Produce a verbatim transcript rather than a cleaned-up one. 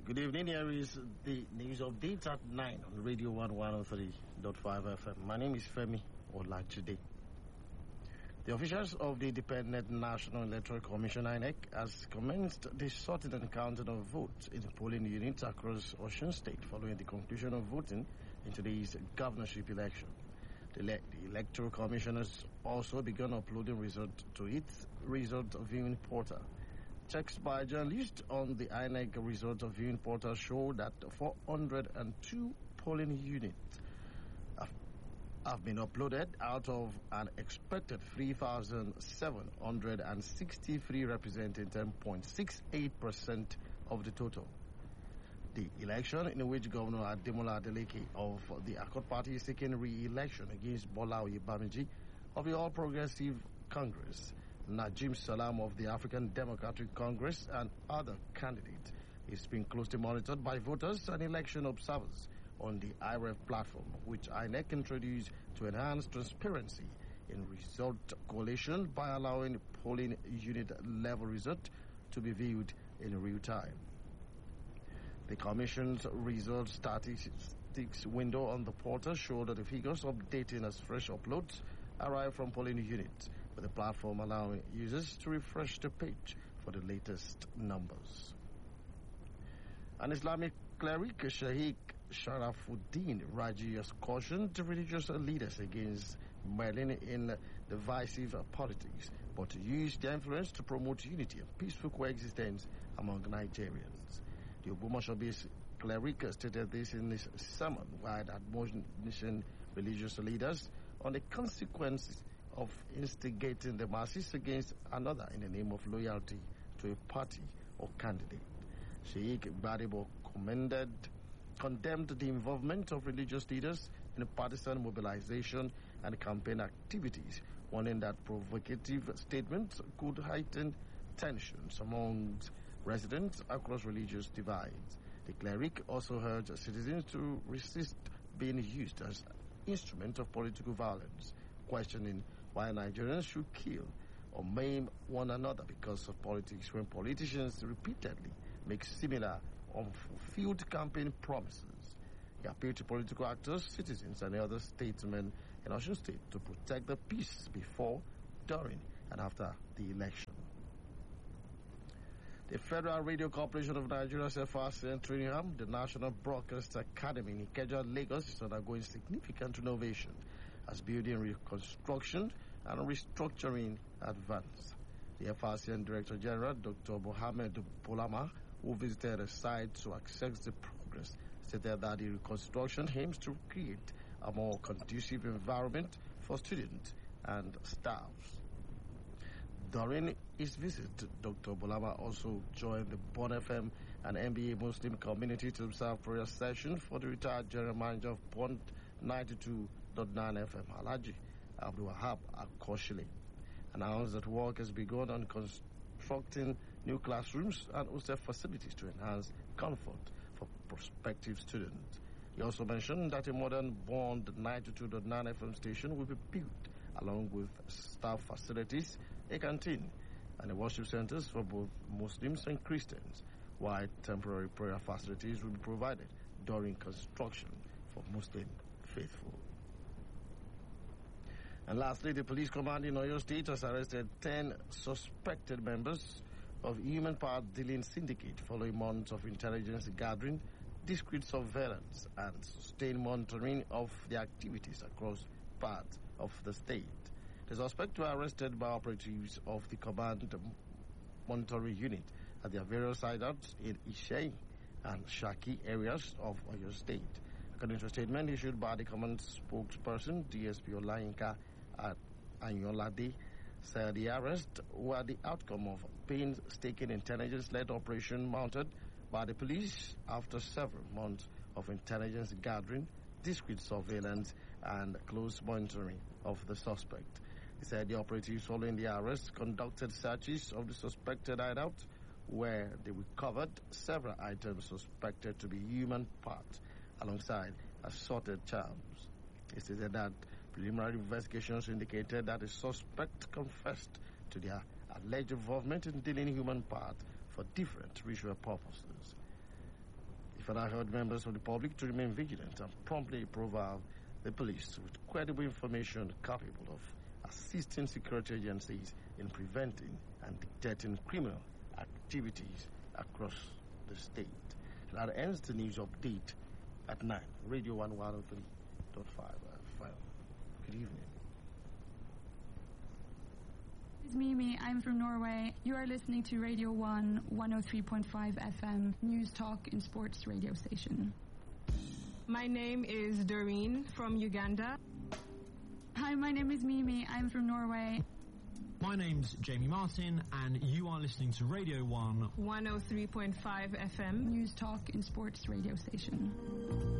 Good evening. Here is the news update at nine on Radio one one oh three point five F M. My name is Femi Olajude. The officials of the Independent National Electoral Commission I N E C has commenced the sorting and counting of votes in the polling units across Osun State following the conclusion of voting in today's governorship election. The, le- the Electoral Commission has also begun uploading results to its result viewing portal. Checks by journalists on the I N E C result viewing portal show that four hundred two polling units have, have been uploaded out of an expected three thousand seven hundred sixty-three, representing ten point six eight percent of the total. The election in which Governor Ademola Adeleke of the Accord Party is seeking re-election against Bola Oyebamiji of the All Progressive Congress, Najim Salam of the African Democratic Congress, and other candidates is being closely monitored by voters and election observers on the I R E F platform, which I N E C introduced to enhance transparency in result collation by allowing polling unit level result to be viewed in real time. The Commission's results statistics window on the portal showed that the figures updating as fresh uploads arrive from polling units, with the platform allowing users to refresh the page for the latest numbers. An Islamic cleric, Sheikh Sharafuddin Raji, has cautioned religious leaders against meddling in divisive politics, but to use their influence to promote unity and peaceful coexistence among Nigerians. The Ogbomoso-based cleric stated this in his sermon while admonishing religious leaders on the consequences of instigating the masses against another in the name of loyalty to a party or candidate. Sheikh Gbadebo commended, condemned the involvement of religious leaders in partisan mobilization and campaign activities, warning that provocative statements could heighten tensions among residents across religious divides. The cleric also urged citizens to resist being used as instrument of political violence, questioning why Nigerians should kill or maim one another because of politics when politicians repeatedly make similar unfulfilled campaign promises. He appealed to political actors, citizens, and other statesmen in Osun State to protect the peace before, during, and after the election. The Federal Radio Corporation of Nigeria's F R C N training arm, the National Broadcast Academy in Ikeja, Lagos, is undergoing significant renovation as building reconstruction and restructuring advance. The F R C N Director General, Doctor Mohammed Bolama, who visited the site to assess the progress, stated that the reconstruction aims to create a more conducive environment for students and staff. During his visit, Doctor Bolama also joined the Bond F M and N B A Muslim community to observe prayer session for the retired General Manager of Bond ninety-two point nine F M, Alhaji Abdul Wahab Akoshile, announced that work has begun on constructing new classrooms and hostel facilities to enhance comfort for prospective students. He also mentioned that a modern Bond ninety-two point nine F M station will be built, along with staff facilities, a canteen, and the worship centers for both Muslims and Christians, while temporary prayer facilities will be provided during construction for Muslim faithful. And lastly, the police command in Oyo State has arrested ten suspected members of human part dealing syndicate following months of intelligence gathering, discreet surveillance, and sustained monitoring of the activities across parts of the state. The suspects were arrested by operatives of the command monitoring unit at their various hideouts in Ishei and Shaki areas of Oyo State. According to a statement issued by the command spokesperson, D S P Olayinka Anyolade, said the arrests were the outcome of painstaking intelligence-led operation mounted by the police after several months of intelligence gathering, discreet surveillance, and close monitoring of the suspect. He said the operatives following the arrest conducted searches of the suspected hideout, where they recovered several items suspected to be human parts, alongside assorted charms. He stated that preliminary investigations indicated that the suspect confessed to their alleged involvement in dealing human parts for different ritual purposes. He further urged members of the public to remain vigilant and promptly provide the police with credible information capable of assisting security agencies in preventing and detecting criminal activities across the state. That ends the news update at nine. Radio one one oh three point five F M. Good evening. It's Mimi. I'm from Norway. You are listening to Radio one one oh three point five F M, News Talk and Sports radio station. My name is Doreen from Uganda. Hi, my name is Mimi. I'm from Norway. My name's Jamie Martin, and you are listening to Radio one one oh three point five F M, News Talk and Sports radio station.